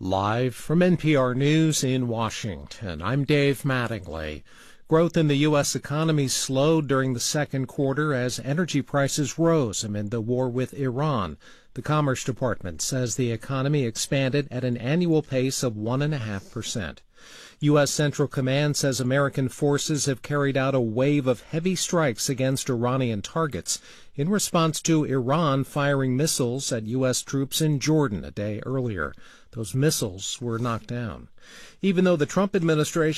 Live from NPR News in Washington, I'm Dave Mattingly. Growth in the U.S. economy slowed during the second quarter as energy prices rose amid the war with Iran. The Commerce Department says the economy expanded at an annual pace of 1.5%. U.S. Central Command says American forces have carried out a wave of heavy strikes against Iranian targets in response to Iran firing missiles at U.S. troops in Jordan a day earlier. Those missiles were knocked down. Even though the Trump administration